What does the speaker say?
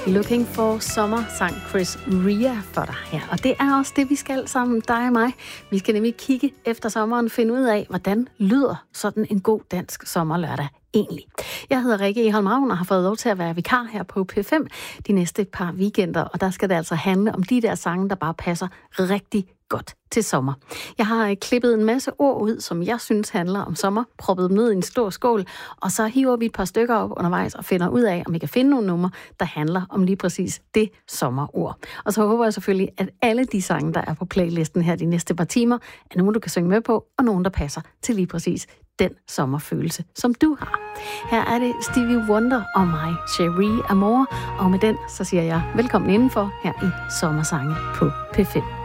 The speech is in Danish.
Looking for Summer sang Chris Ria for dig her. Og det er også det, vi skal sammen, dig og mig. Vi skal nemlig kigge efter sommeren, finde ud af, hvordan lyder sådan en god dansk sommerlørdag egentlig. Jeg hedder Rikke Egholm Ravn og har fået lov til at være vikar her på P5 de næste par weekender. Og der skal det altså handle om de der sange, der bare passer rigtig godt til sommer. Jeg har klippet en masse ord ud, som jeg synes handler om sommer, proppet dem ned i en stor skål, og så hiver vi et par stykker op undervejs og finder ud af, om vi kan finde nogle numre, der handler om lige præcis det sommerord. Og så håber jeg selvfølgelig, at alle de sange, der er på playlisten her de næste par timer, er nogle, du kan synge med på, og nogle, der passer til lige præcis den sommerfølelse, som du har. Her er det Stevie Wonder og mig, Cherie Amour, og med den, så siger jeg velkommen indenfor her i Sommersange på P5.